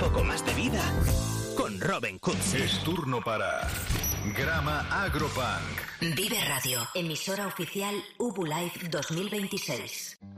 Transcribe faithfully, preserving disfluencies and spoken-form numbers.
poco más de vida con Robin Cooks. Es turno para Grama Agropunk. Vive Radio, emisora oficial Ubu Live dos mil veintiséis.